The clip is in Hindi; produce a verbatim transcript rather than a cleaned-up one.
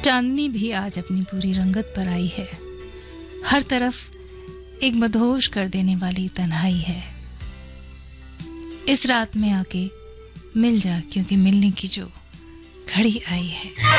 चांदनी भी आज अपनी पूरी रंगत पर आई है। हर तरफ एक मदहोश कर देने वाली तन्हाई है। इस रात में आके मिल जा, क्योंकि मिलने की जो घड़ी आई है।